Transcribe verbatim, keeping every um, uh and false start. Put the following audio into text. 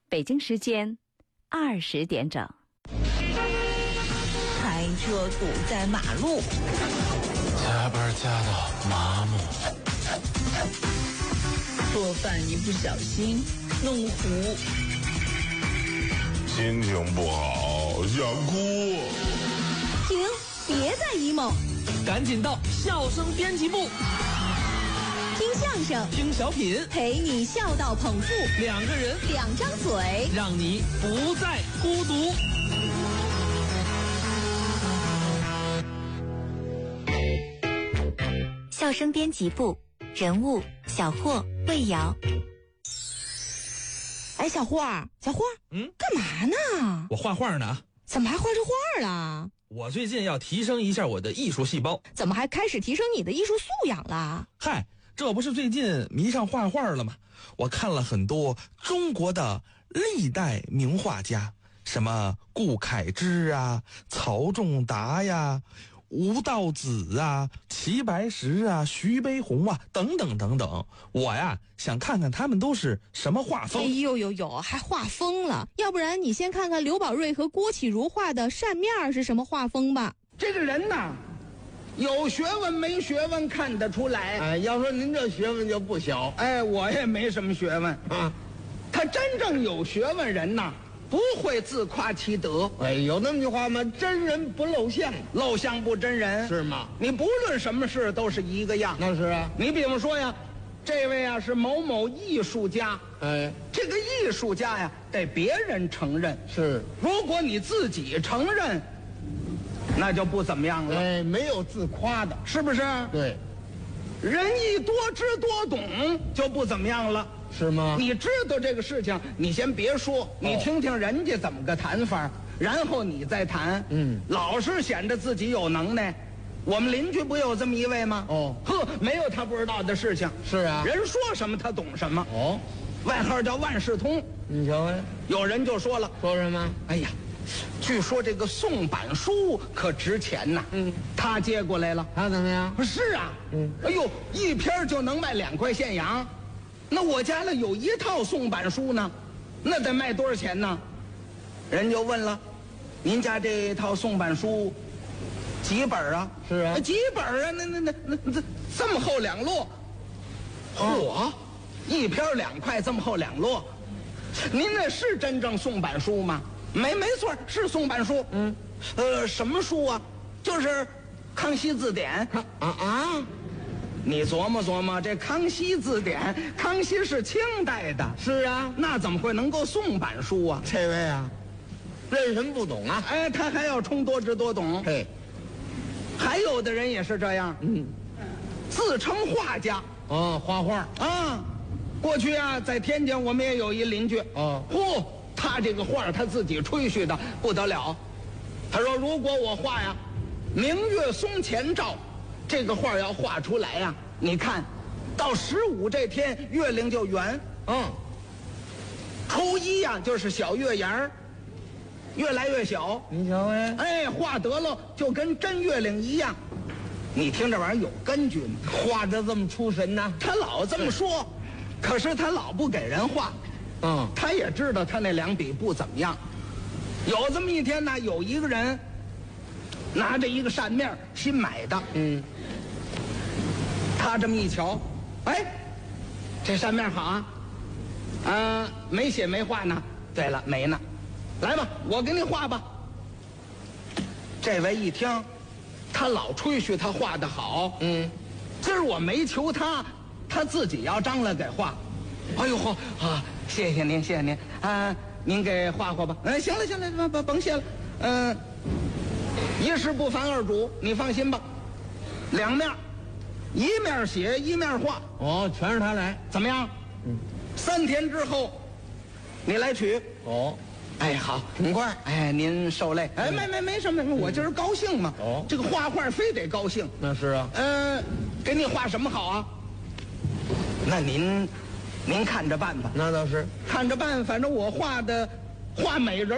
北京时间二十点整。 开车堵在马路， 加班加到麻木， 做饭一不小心弄糊， 心情不好想哭。 停，别再 emo， 赶紧到笑声编辑部， 听相声， 听小品， 陪你笑到捧腹， 两个人， 两张嘴， 让你不再孤独。 笑声编辑部，人物小霍、魏瑶。 哎，小霍儿，小霍儿， 嗯， 干嘛呢？ 我画画呢。 怎么还画出画了？ 我最近要提升一下我的艺术细胞。 怎么还开始提升你的艺术素养了？ 嗨，这不是最近迷上画画了吗？我看了很多中国的历代名画家，什么顾恺之啊、曹仲达呀、吴道子啊、齐白石啊、徐悲鸿啊，等等等等。我呀想看看他们都是什么画风。 哎呦呦呦，还画疯了！要不然你先看看刘宝瑞和郭启儒画的扇面是什么画风吧。 这个人呐，有学问没学问看得出来。 哎，要说您这学问就不小。 哎，我也没什么学问啊。 他真正有学问人呐，不会自夸其德。 哎，有那么句话吗？真人不露相， 露相不真人， 是吗？ 你不论什么事都是一个样。 那是啊。 你比方说呀，这位啊是某某艺术家， 哎， 这个艺术家呀得别人承认。 是， 如果你自己承认，那就不怎么样了。 哎，没有自夸的， 是不是？ 对。 人一多知多懂就不怎么样了。 是吗？ 你知道这个事情，你先别说，你听听人家怎么个谈法，然后你再谈。 嗯， 老是显得自己有能耐。我们邻居不有这么一位吗？ 哦， 呵，没有他不知道的事情。 是啊， 人说什么他懂什么。 哦， 外号叫万事通。 你瞧哎， 有人就说了， 说什么？ 哎呀，据说这个宋版书可值钱呐。 嗯， 他接过来了。 他怎么样？ 是啊。 嗯， 哎呦，一篇就能卖两块现洋。那我家里有一套宋版书呢，那得卖多少钱呢？人就问了，您家这套宋版书几本啊？ 是啊， 几本啊？那那那那那这么厚两摞，嚯，一篇两块，这么厚两摞。您那是真正宋版书吗？没，没错，是宋版书。 嗯， 呃，什么书啊？就是《康熙字典》。 啊啊！ 你琢磨琢磨，这《康熙字典》，康熙是清代的。 是啊， 那怎么会能够宋版书啊？ 这位啊，认什么不懂啊？ 哎，他还要充多知多懂。 嘿， 还有的人也是这样， 嗯， 自称画家。 哦，画画啊。过去啊，在天津我们也有一邻居。 哦， 嚯，他这个画他自己吹嘘的不得了。他说，如果我画呀，明月松前照。这个画要画出来呀，你看，到十五这天月亮就圆， 嗯， 初一呀就是小月牙儿，越来越小。 你瞧哎， 哎，画得了就跟真月亮一样。你听这玩意儿有根据吗？ 画得这么出神呢？ 他老这么说，可是他老不给人画。 嗯， 他也知道他那两笔不怎么样。有这么一天呢，有一个人拿着一个扇面新买的， 嗯， 他这么一瞧，哎，这扇面好啊，啊，没写没画呢。对了，没呢，来吧，我给你画吧。这位一听，他老吹嘘他画的好， 嗯， 今儿我没求他，他自己要张罗给画。哎呦嚯啊，谢谢您，谢谢您啊，您给画画吧。嗯，行了行了，甭甭谢了，嗯。一事不烦二主，你放心吧。两面，一面写一面画。 哦，全是他来， 怎么样？嗯，三天之后，你来取。 哦， 哎，好， 挺快。 哎，您受累。哎，没没没什么，我今儿高兴嘛。 哦， 这个画画非得高兴。 那是啊。 嗯，给你画什么好啊？那您，您看着办吧。 那倒是， 看着办，反正我画的画美人。